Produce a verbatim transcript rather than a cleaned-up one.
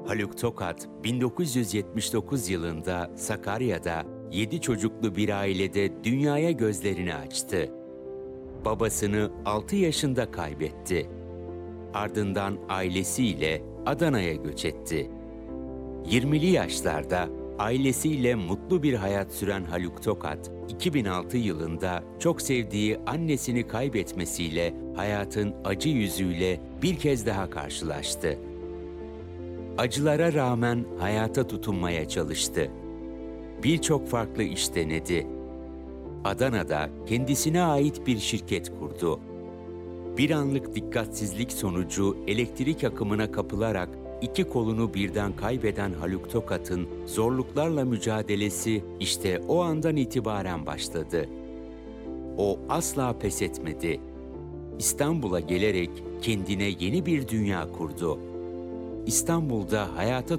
Haluk Tokat, bin dokuz yüz yetmiş dokuz yılında Sakarya'da yedi çocuklu bir ailede dünyaya gözlerini açtı. Babasını altı yaşında kaybetti. Ardından ailesiyle Adana'ya göç etti. yirmili yaşlarda ailesiyle mutlu bir hayat süren Haluk Tokat, iki bin altı yılında çok sevdiği annesini kaybetmesiyle hayatın acı yüzüyle bir kez daha karşılaştı. Acılara rağmen hayata tutunmaya çalıştı. Birçok farklı iş denedi. Adana'da kendisine ait bir şirket kurdu. Bir anlık dikkatsizlik sonucu elektrik akımına kapılarak iki kolunu birden kaybeden Haluk Tokat'ın zorluklarla mücadelesi işte o andan itibaren başladı. O asla pes etmedi. İstanbul'a gelerek kendine yeni bir dünya kurdu. İstanbul'da hayata